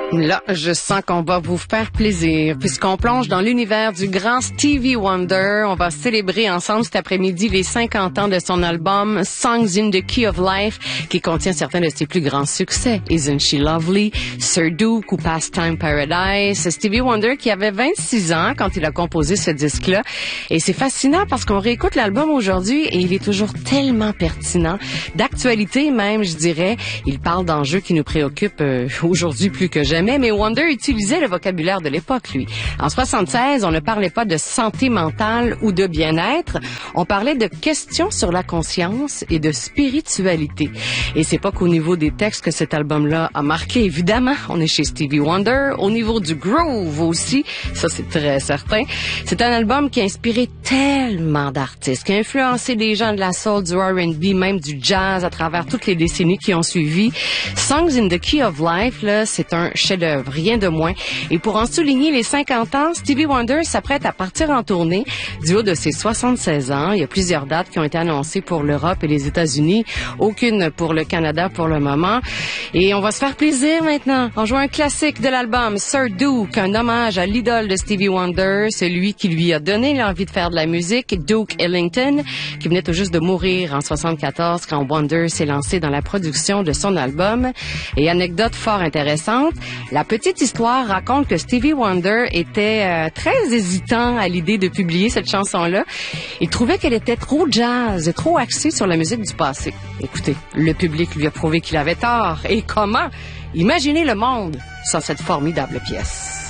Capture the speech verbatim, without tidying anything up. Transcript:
Là, je sens qu'on va vous faire plaisir, puisqu'on plonge dans l'univers du grand Stevie Wonder. On va célébrer ensemble cet après-midi les cinquante ans de son album Songs in the Key of Life, qui contient certains de ses plus grands succès. Isn't She Lovely, Sir Duke ou Pastime Paradise. Stevie Wonder qui avait vingt-six ans quand il a composé ce disque-là. Et c'est fascinant parce qu'on réécoute l'album aujourd'hui et il est toujours tellement pertinent. D'actualité même, je dirais. Il parle d'enjeux qui nous préoccupent euh, aujourd'hui plus que jamais. Mais Wonder utilisait le vocabulaire de l'époque, lui. En soixante-seize, on ne parlait pas de santé mentale ou de bien-être. On parlait de questions sur la conscience et de spiritualité. Et c'est pas qu'au niveau des textes que cet album-là a marqué, évidemment. On est chez Stevie Wonder. Au niveau du groove aussi, ça c'est très certain. C'est un album qui a inspiré tellement d'artistes, qui a influencé des gens de la soul, du R and B, même du jazz à travers toutes les décennies qui ont suivi. Songs in the Key of Life, là, c'est un chef-d'œuvre, rien de moins. Et pour en souligner les cinquante ans, Stevie Wonder s'apprête à partir en tournée du haut de ses soixante-seize ans. Il y a plusieurs dates qui ont été annoncées pour l'Europe et les États-Unis, aucune pour le Canada pour le moment. Et on va se faire plaisir maintenant en jouant un classique de l'album, Sir Duke, un hommage à l'idole de Stevie Wonder, celui qui lui a donné l'envie de faire de la musique, Duke Ellington, qui venait tout juste de mourir en soixante-quatorze quand Wonder s'est lancé dans la production de son album. Et anecdote fort intéressante, la petite histoire raconte que Stevie Wonder était euh, très hésitant à l'idée de publier cette chanson-là. Il trouvait qu'elle était trop jazz et trop axée sur la musique du passé. Écoutez, le public lui a prouvé qu'il avait tort. Et comment? Imaginez le monde sans cette formidable pièce.